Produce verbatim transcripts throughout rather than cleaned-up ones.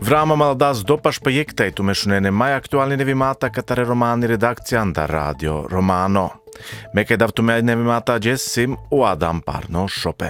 Vrama maldas dopaš projekta i tumešunene maj aktualni nevimata katare romani redakcijan da Radio Romano. Mekaj davtume nevimata jessim u Adam Parno Šope.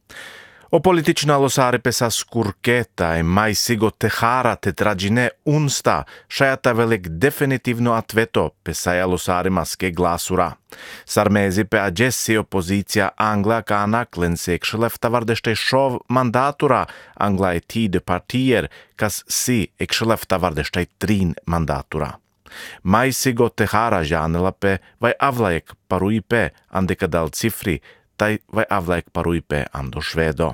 O politična losare pesa skurketa i maj sigo tehara te trađine unsta šajata velik definitivno atveto pesaja losare maske glasura. Sarmezi pe agessi opozicija Angla kana klensek šeleftavardešte šov mandatura Angla e tide partier kas si ek šeleftavardešte trin mandatura. Maj sigo tehara žanela pe vaj avlajek parui pe andekadal cifri taj vai avlajek parui pe ando švedo.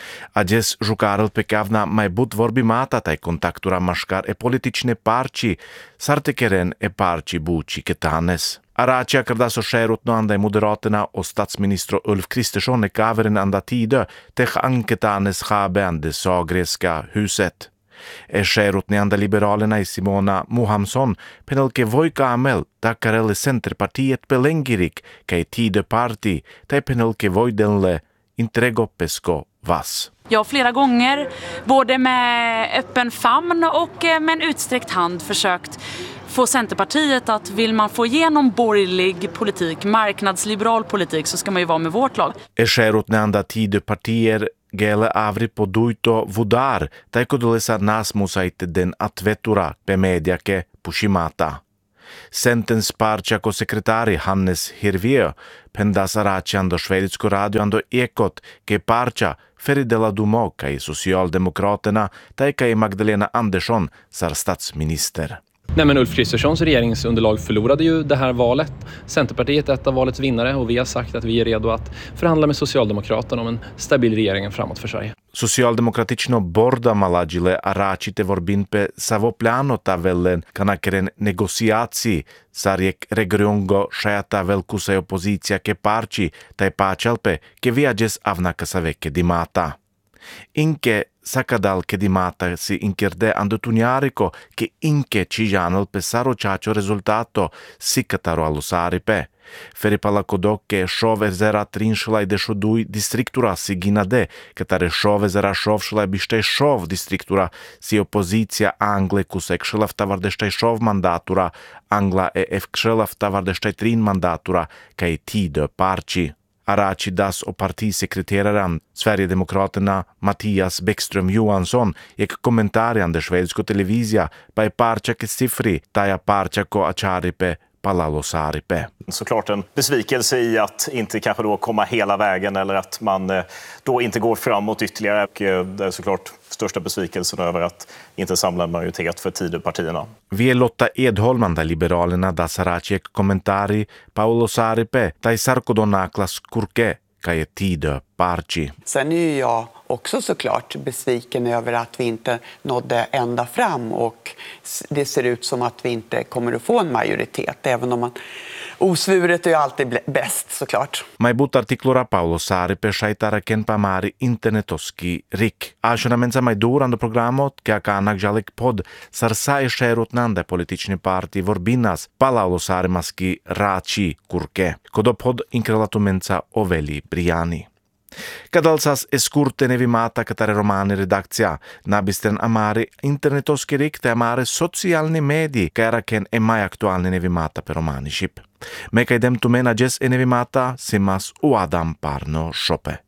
Ađes žukarel pekavna maj but vorbi mata taj kontaktura maškar e politične parči, sartekeren e parči buči ketanes. Aracia kada so skärutno anda i Moderaterna och statsminister Ulf Kristersson är kaveren anda tide tech anketanes schabeande sagreska huset. E skärutni anda liberalerna i Simona Mohamsson penelke voika amel takarelle Centerpartiet belengirik kai tide parti tai penelke voidenle intrego pesko vas. Jag har flera gånger, både med öppen famn och med en utsträckt hand, försökt få Centerpartiet att vill man få igenom borgerlig politik, marknadsliberal politik, så ska man ju vara med vårt lag. E skärutni anda tide partier gele avri po duito vudar, tai kodolesa nasmusaite den atvetura pe mediake pushimata. Centens parčako sekretari Hannes Hirviö pendas araci ando šveditsko radio ando ekot ke parča Feridela Dumo kai Socialdemokraterna tai kai Magdalena Andersson sar statsminister. Nej, men Ulf Kristerssons regeringsunderlag förlorade ju det här valet. Centerpartiet är ett av valets vinnare och vi har sagt att vi är redo att förhandla med Socialdemokraterna om en stabil regering framåt för Sverige. Socialdemokratično borda malađile aračite vorbinpe savoplano ta velen kanakeren negociaci sarjek regiongo šajata velkusaj opozicija ke parči taj pačalpe ke viađes avnaka saveke dimata. Inke sakadal ke dimata si inkerde ando tunjariko ke inke čijanel pe saročačo rezultato sikataro alusaripe. Feripala kodoke šove zera trinšla i dešuduj distriktura si ginade, katare šove zera šovšla bište šov distriktura si opozicija Angle kusek šelaftavardešte šov mandatura, Angla e ef šelaftavardešte trin mandatura, kaj tide parči. Araci das och partisekreteraren Sverigedemokraterna Mattias Bäckström Johansson gick kommentarian de svenska televisia bei parchake sifri taja parchako acharipe palalosaripe. Såklart en besvikelse i att inte kanske då komma hela vägen eller att man då inte går framåt ytterligare. Och det är såklart största besvikelsen över att inte samla en majoritet för Tidöpartierna. Vi är Lotta Edholm, där Liberalerna da Saracek kommentari Paolo Saripe, tai Sarkodonaklas kurke, kai Tidö parchi. Sen är ju jag också såklart besviken över att vi inte nådde ända fram och det ser ut som att vi inte kommer att få en majoritet, även om man osvuret är ju alltid bäst såklart. Mai but artiklura Paolo Saripe shaitara ken pamari internetoski rik. Ashona menza mai durando programot ke akanak jalek pod sarsa e šerutnande politični parti vorbinas Paolo Sarimaski rači kurke. Kodo pod inkrelatu menza oveli Briani. Kadalsas eskurte nevimata katare romani redakcija, nabistren amari internetoski rik te amare socijalni mediji, kera ken e mai aktualni nevimata per romani ship. Mekaj dem tu mena jes e nevimata simas u Adam Parno Šope.